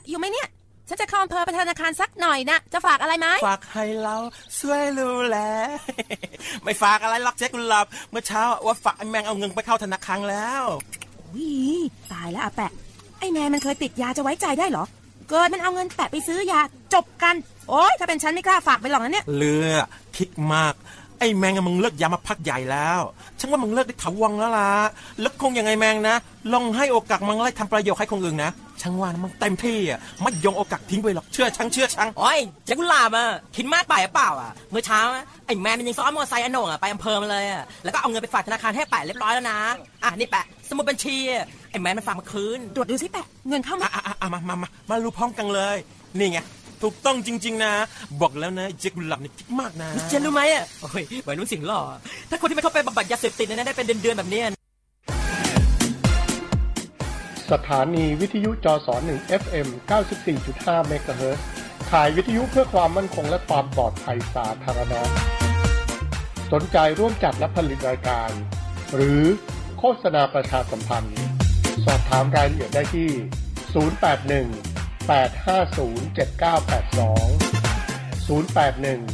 อยู่ไหมเนี่ยฉันจะเข้าอำเภอไปธนาคารสักหน่อยนะจะฝากอะไรไหมฝากให้เราช่วยดูแล ไม่ฝากอะไรหรอกเจ๊กุหลาบเมื่อเช้าว่าฝากไอ้แมงเอาเงินไปเข้าธนาคารแล้ววิตายแล้วอาแปะไอ้แมงมันเคยติดยาจะไว้ใจได้เหรอเกิดมันเอาเงินแปะไปซื้อยาจบกันโอ๊ยถ้าเป็นฉันไม่กล้าฝากไปหรอกนะเนี่ยเลือคิดมากไอ้แมงมึงเลิกยามาพักใหญ่แล้วฉันว่ามึงเลิกได้ถาวรแล้วล่ะแล้วคงยังไงแมงนะลองให้โอกาสมึงไล่ทำประโยชน์ให้คนอื่นนะช่างว่านะมึงเต็มที่อ่ะไม่ยงโอกาสทิ้งไปหรอกเชื่อช่างโอ้ยเจ๊กุหลาบอ่ะคิดมากไปหรือเปล่าอ่ะเมื่อเช้าไอ้แมนมันยังซ้อนมอเตอร์ไซค์อนงอ่ะไปอำเภอมาเลยอ่ะแล้วก็เอาเงินไปฝากธนาคารให้แปะเรียบร้อยแล้วนะนี่แปะสมุดบัญชีไอ้แมนมันฝากมาคืนตรวจดูสิแปะเงินเข้ามามารู้พร้อมกันเลยนี่ไงถูกต้องจริงๆนะบอกแล้วนะเจ๊กุหลาบนี่คิดมากนะเจ๊รู้ไหมอ่ะโอ้ยวัยรุ่นสิงหล่อถ้าคนที่ไม่เข้าไปบำบัดยาเสพติดเนี่ยได้เป็นเดือนๆแบบนี้สถานีวิทยุจส1 FM 94.5 เมกะเฮิรตซ์ถ่ายวิทยุเพื่อความมั่นคงและความปลอดภัยสาธารณะสนใจร่วมจัดและผลิตรายการหรือโฆษณาประชาสัมพันธ์สอบถามรายละเอียดได้ที่ 081 850 7982 081